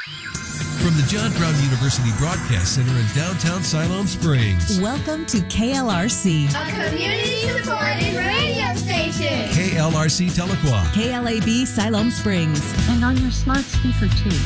From the John Brown University Broadcast Center in downtown Siloam Springs. Welcome to KLRC, a community-supported radio station. KLRC Tahlequah. KLAB Siloam Springs. And on your smart speaker too.